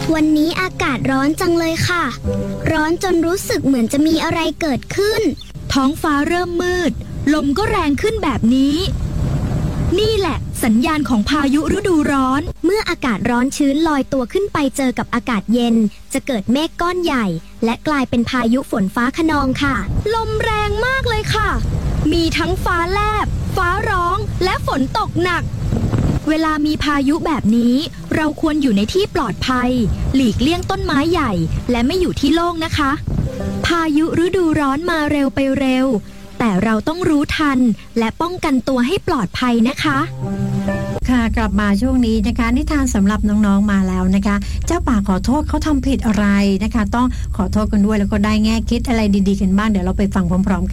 วันนี้อากาศร้อนจังเลยค่ะร้อนจนรู้สึกเหมือนจะมีอะไรเกิดขึ้นท้องฟ้าเริ่มมืดลมก็แรงขึ้นแบบนี้นี่แหละสัญญาณของพายุฤดูร้อนเมื่ออากาศร้อนชื้นลอยตัวขึ้นไปเจอกับอากาศเย็นจะเกิดเมฆก้อนใหญ่และกลายเป็นพายุฝนฟ้าคะนองค่ะลมแรงมากเลยค่ะมีทั้งฟ้าแลบฟ้าร้องและฝนตกหนักเวลามีพายุแบบนี้เราควรอยู่ในที่ปลอดภัยหลีกเลี่ยงต้นไม้ใหญ่และไม่อยู่ที่โล่งนะคะพายุฤดูร้อนมาเร็วไปเร็วแต่เราต้องรู้ทันและป้องกันตัวให้ปลอดภัยนะคะค่ะกลับมาช่วงนี้นะคะนิทานสำหรับน้องๆมาแล้วนะคะเจ้าป่าขอโทษเขาทำผิดอะไรนะคะต้องขอโทษกันด้วยแล้วก็ได้แง่คิดอะไรดีๆกันบ้างเดี๋ยวเราไปฟังพร้อมๆกัน